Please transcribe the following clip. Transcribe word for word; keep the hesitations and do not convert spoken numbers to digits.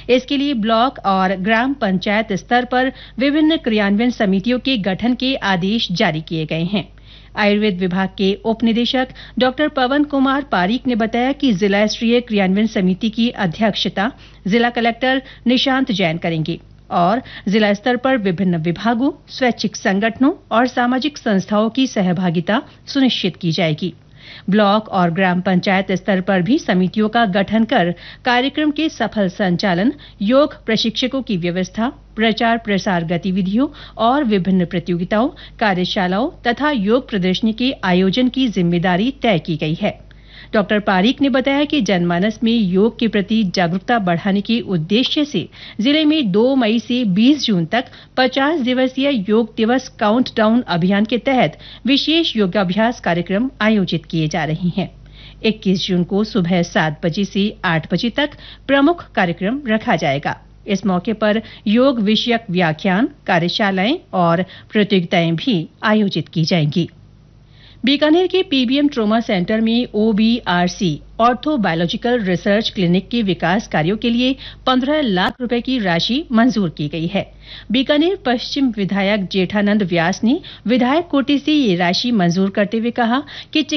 इसके लिए ब्लॉक और ग्राम पंचायत स्तर पर विभिन्न क्रियान्वयन समितियों के गठन के आदेश जारी किए गए हैं। आयुर्वेद विभाग के उप निदेशक डॉक्टर पवन कुमार पारीक ने बताया कि जिला स्तरीय क्रियान्वयन समिति की अध्यक्षता जिला कलेक्टर निशांत जैन करेंगे और जिला स्तर पर विभिन्न विभागों, स्वैच्छिक संगठनों और सामाजिक संस्थाओं की सहभागिता सुनिश्चित की जाएगी। ब्लॉक और ग्राम पंचायत स्तर पर भी समितियों का गठन कर कार्यक्रम के सफल संचालन, योग प्रशिक्षकों की व्यवस्था, प्रचार प्रसार गतिविधियों और विभिन्न प्रतियोगिताओं, कार्यशालाओं तथा योग प्रदर्शनी के आयोजन की जिम्मेदारी तय की गई है। डॉक्टर पारीक ने बताया कि जनमानस में योग के प्रति जागरूकता बढ़ाने के उद्देश्य से जिले में दो मई से बीस जून तक पचास दिवसीय योग दिवस काउंटडाउन अभियान के तहत विशेष योगाभ्यास कार्यक्रम आयोजित किए जा रहे हैं। इक्कीस जून को सुबह सात बजे से आठ बजे तक प्रमुख कार्यक्रम रखा जाएगा। इस मौके पर योग विषयक व्याख्यान, कार्यशालाएं और प्रतियोगिताएं भी आयोजित की जाएंगी। बीकानेर के पीबीएम ट्रोमा सेंटर में ओबीआरसी ऑर्थोबायोलॉजिकल रिसर्च क्लिनिक के विकास कार्यों के लिए पंद्रह लाख रुपए की राशि मंजूर की गई है। बीकानेर पश्चिम विधायक जेठानंद व्यास ने विधायक कोटे से ये राशि मंजूर करते हुए कहा कि